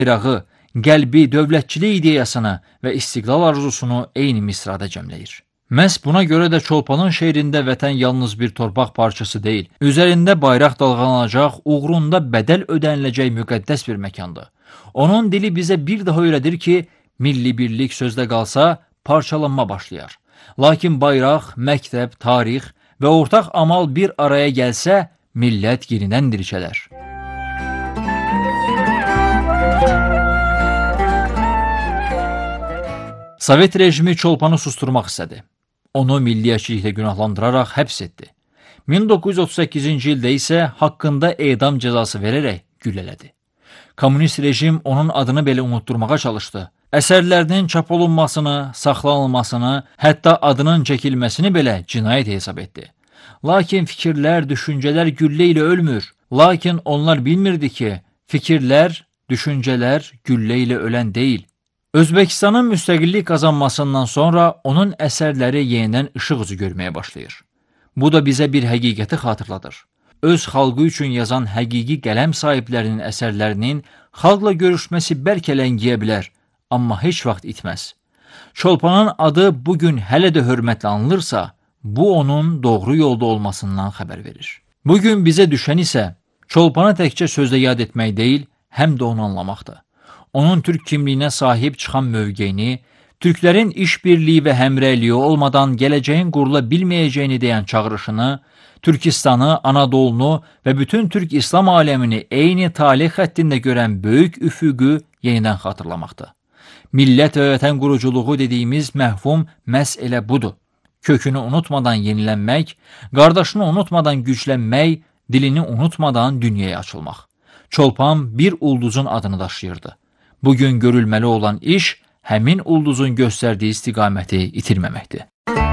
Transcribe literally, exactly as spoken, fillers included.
bayrağı, qəlbi, dövlətçilik ideyasını və istiqlal arzusunu eyni misrada cəmləyir. Məhz buna görə də Çolpanın şeirində vətən yalnız bir torpaq parçası deyil, üzərində bayraq dalğalanacaq, uğrunda bədəl ödəniləcək müqəddəs bir məkandır. Onun dili bizə bir daha öyrədir ki, milli birlik sözdə qalsa, parçalanma başlayar. Lakin bayraq, məktəb, tarix və ortaq amal bir araya gəlsə, millət yenidən dirçələr. Sovet rejimi Çolpanı susturmaq istədi. Onu milliyətçiliklə günahlandıraraq həbs etdi. min doqquz yüz otuz səkkizinci ildə isə haqqında edam cəzası verərək güllələdi. Kommunist rejim onun adını belə unutturmağa çalışdı. Əsərlərinin çap olunmasını, saxlanılmasını, hətta adının çəkilməsini belə cinayət hesab etdi. Lakin fikirlər, düşüncələr güllə ilə ölmür. Lakin onlar bilmirdi ki, fikirlər, düşüncələr güllə ilə ölən deyil. Özbəkistanın müstəqillik qazanmasından sonra onun əsərləri yenidən işıq üzü görməyə başlayır. Bu da bizə bir həqiqəti xatırladır. Öz xalqı üçün yazan həqiqi qələm sahiblərinin əsərlərinin xalqla görüşməsi bəlkə ləngiyə bilər, amma heç vaxt itməz. Çolpanın adı bugün hələ də hörmətlə anılırsa, bu onun doğru yolda olmasından xəbər verir. Bugün bizə düşən isə Çolpanı təkcə sözdə yad etmək deyil, həm də onu anlamaqdır. Onun türk kimliyinə sahib çıxan mövqeyini, türklərin işbirliyi və həmrəyliyi olmadan gələcəyin qurula bilməyəcəyini deyən çağırışını, Türkistanı, Anadolunu və bütün Türk İslam aləmini eyni talih xəttində görən böyük üfüqü yenidən xatırlamaqdır. Millət və vətən quruculuğu dediyimiz məhvum məhz elə budur. Kökünü unutmadan yenilənmək, qardaşını unutmadan güclənmək, dilini unutmadan dünyaya açılmaq. Çolpan bir ulduzun adını daşıyırdı. Bugün görülməli olan iş həmin ulduzun göstərdiyi istiqaməti itirməməkdir.